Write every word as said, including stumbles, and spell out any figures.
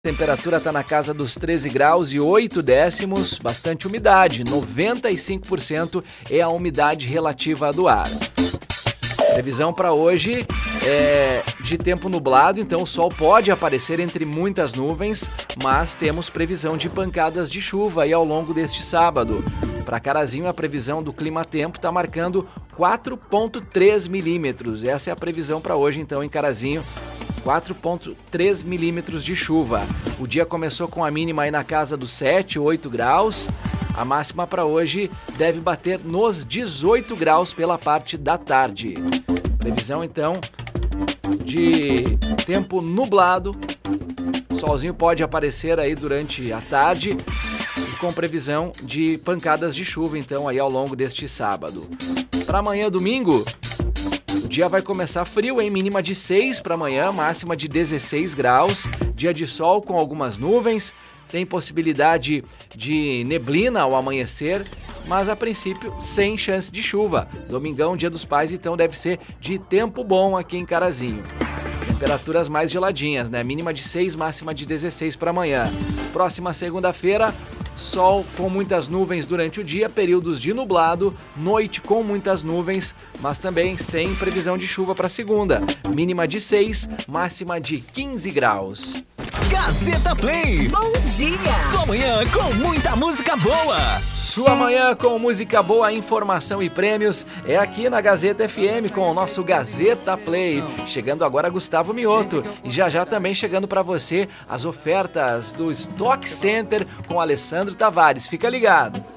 Temperatura está na casa dos treze graus e oito décimos, bastante umidade, noventa e cinco por cento é a umidade relativa do ar. Previsão para hoje é de tempo nublado, então o sol pode aparecer entre muitas nuvens, mas temos previsão de pancadas de chuva aí ao longo deste sábado. Para Carazinho, a previsão do Climatempo está marcando quatro vírgula três milímetros. Essa é a previsão para hoje, então, em Carazinho. quatro vírgula três milímetros de chuva. O dia começou com a mínima aí na casa dos sete, oito graus. A máxima para hoje deve bater nos dezoito graus pela parte da tarde. Previsão então de tempo nublado. O solzinho pode aparecer aí durante a tarde e com previsão de pancadas de chuva então aí ao longo deste sábado. Para amanhã, domingo, o dia vai começar frio, hein? Mínima de seis para amanhã, máxima de dezesseis graus. Dia de sol com algumas nuvens. Tem possibilidade de neblina ao amanhecer, mas a princípio sem chance de chuva. Domingão, Dia dos Pais, então deve ser de tempo bom aqui em Carazinho. Temperaturas mais geladinhas, né? Mínima de seis, máxima de dezesseis para amanhã. Próxima segunda-feira, sol com muitas nuvens durante o dia, períodos de nublado, noite com muitas nuvens, mas também sem previsão de chuva para segunda. Mínima de seis, máxima de quinze graus. Gazeta Play. Bom dia. Sua manhã com muita música boa. Sua manhã com música boa, informação e prêmios é aqui na Gazeta F M com o nosso Gazeta Play. Chegando agora Gustavo Mioto e já já também chegando para você as ofertas do Stock Center com Alessandro Tavares. Fica ligado.